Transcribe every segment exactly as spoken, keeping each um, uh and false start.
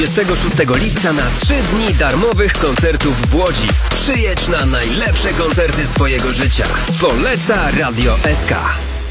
dwudziestego szóstego lipca na trzy dni darmowych koncertów w Łodzi. Przyjedź na najlepsze koncerty swojego życia. Poleca Radio S K.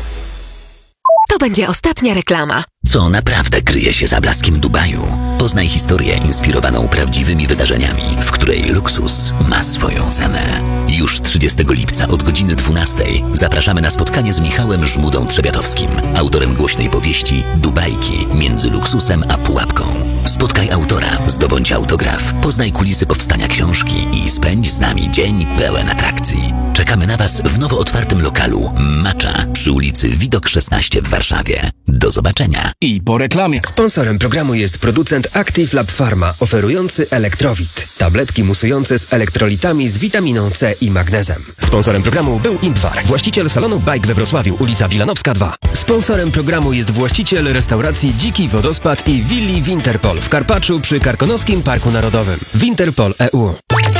To będzie ostatnia reklama. Co naprawdę kryje się za blaskiem Dubaju? Poznaj historię inspirowaną prawdziwymi wydarzeniami, w której luksus ma swoją cenę. Już trzydziestego lipca od godziny dwunastej zapraszamy na spotkanie z Michałem Żmudą-Trzebiatowskim, autorem głośnej powieści Dubajki między luksusem a pułapką. Spotkaj autora, zdobądź autograf, poznaj kulisy powstania książki i spędź z nami dzień pełen atrakcji. Czekamy na Was w nowo otwartym lokalu Macza przy ulicy Widok szesnaście w Warszawie. Do zobaczenia. I po reklamie. Sponsorem programu jest producent Active Lab Pharma, oferujący Elektrowit. Tabletki musujące z elektrolitami z witaminą C i magnezem. Sponsorem programu był Impwar, właściciel salonu Bike we Wrocławiu, ulica Wilanowska dwa. Sponsorem programu jest właściciel restauracji Dziki Wodospad i willi Winterpol w Karpaczu przy Karkonoskim Parku Narodowym. Winterpol E U.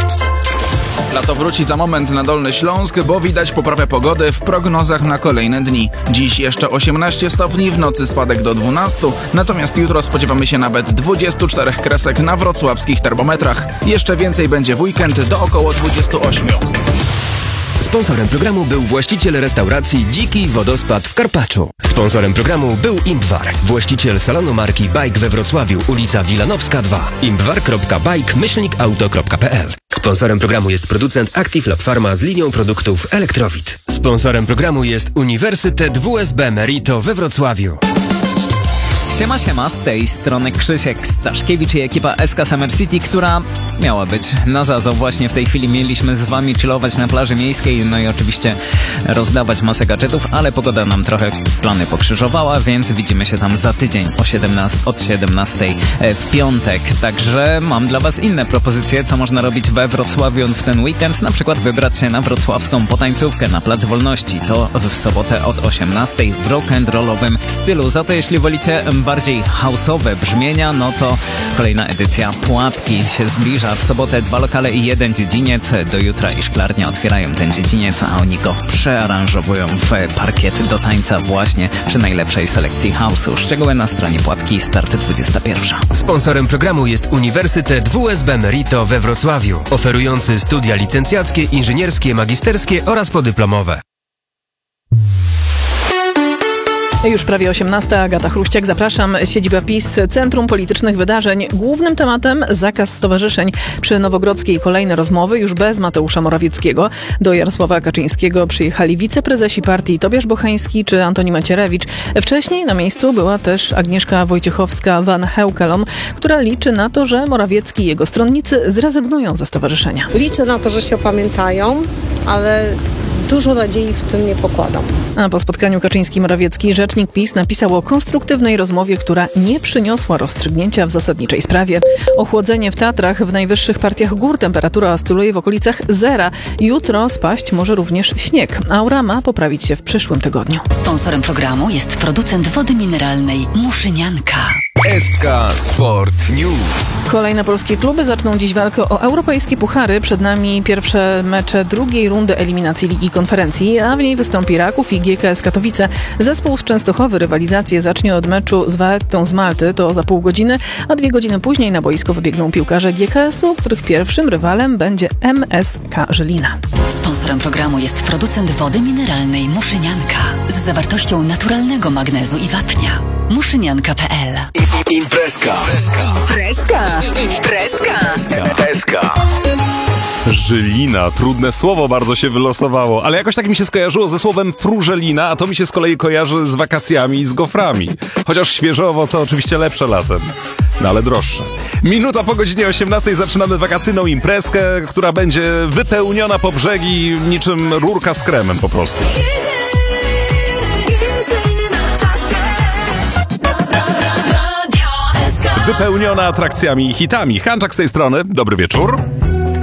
Lato wróci za moment na Dolny Śląsk, bo widać poprawę pogody w prognozach na kolejne dni. Dziś jeszcze osiemnaście stopni, w nocy spadek do dwunastu, natomiast jutro spodziewamy się nawet dwudziestu czterech kresek na wrocławskich termometrach. Jeszcze więcej będzie w weekend do około dwudziestu ośmiu. Sponsorem programu był właściciel restauracji Dziki Wodospad w Karpaczu. Sponsorem programu był Impwar, właściciel salonu marki Bike we Wrocławiu, ulica Wilanowska dwa. impwar kropka bike myślnik auto kropka p l. Sponsorem programu jest producent Active Lab Pharma z linią produktów Elektrowit. Sponsorem programu jest Uniwersytet W S B Merito we Wrocławiu. Siema, siema, z tej strony Krzysiek Staszkiewicz i ekipa S K Summer City, która miała być na Zazo. Właśnie w tej chwili mieliśmy z wami chillować na plaży miejskiej, no i oczywiście rozdawać masę gadżetów, ale pogoda nam trochę plany pokrzyżowała, więc widzimy się tam za tydzień o siedemnastej, od siedemnastej w piątek. Także mam dla was inne propozycje, co można robić we Wrocławiu w ten weekend. Na przykład wybrać się na wrocławską potańcówkę na Plac Wolności. To w sobotę od osiemnastej w rock'n'rollowym stylu. Za to jeśli wolicie bardziej house'owe brzmienia, no to kolejna edycja Pułapki się zbliża. W sobotę dwa lokale i jeden dziedziniec. Do jutra i Szklarnia otwierają ten dziedziniec, a oni go przearanżowują w parkiet do tańca właśnie przy najlepszej selekcji house'u. Szczegóły na stronie Pułapki, start dwudziesta pierwsza. Sponsorem programu jest Uniwersytet W S B Merito we Wrocławiu, oferujący studia licencjackie, inżynierskie, magisterskie oraz podyplomowe. Już prawie osiemnasta, Agata Chruściak, zapraszam. Siedziba PiS, Centrum Politycznych Wydarzeń. Głównym tematem zakaz stowarzyszeń. Przy Nowogrodzkiej kolejne rozmowy, już bez Mateusza Morawieckiego. Do Jarosława Kaczyńskiego przyjechali wiceprezesi partii Tobiasz Bochański czy Antoni Macierewicz. Wcześniej na miejscu była też Agnieszka Wojciechowska-Van Heukelom, która liczy na to, że Morawiecki i jego stronnicy zrezygnują ze stowarzyszenia. Liczę na to, że się opamiętają, ale dużo nadziei w tym nie pokładam. A po spotkaniu Kaczyński-Morawiecki rzecznik PiS napisał o konstruktywnej rozmowie, która nie przyniosła rozstrzygnięcia w zasadniczej sprawie. Ochłodzenie w Tatrach, w najwyższych partiach gór temperatura oscyluje w okolicach zera. Jutro spaść może również śnieg. Aura ma poprawić się w przyszłym tygodniu. Sponsorem programu jest producent wody mineralnej Muszynianka. S K Sport News. Kolejne polskie kluby zaczną dziś walkę o europejskie puchary. Przed nami pierwsze mecze drugiej rundy eliminacji Ligi Konferencji, a w niej wystąpi Raków i G K S Katowice. Zespół z Częstochowy rywalizację zacznie od meczu z Vallettą z Malty, to za pół godziny, a dwie godziny później na boisko wybiegną piłkarze G K S u, których pierwszym rywalem będzie M S K Żylina. Sponsorem programu jest producent wody mineralnej Muszynianka z zawartością naturalnego magnezu i wapnia. Muszynianka kropka p l. Imprezka. Imprezka. Imprezka. Imprezka. Żylina. Trudne słowo bardzo się wylosowało, ale jakoś tak mi się skojarzyło ze słowem frużelina, a to mi się z kolei kojarzy z wakacjami i z goframi. Chociaż świeże owoce oczywiście lepsze latem. No ale droższe. Minuta po godzinie osiemnastej zaczynamy wakacyjną imprezkę, która będzie wypełniona po brzegi niczym rurka z kremem po prostu. Wypełniona atrakcjami i hitami. Hanczak z tej strony. Dobry wieczór.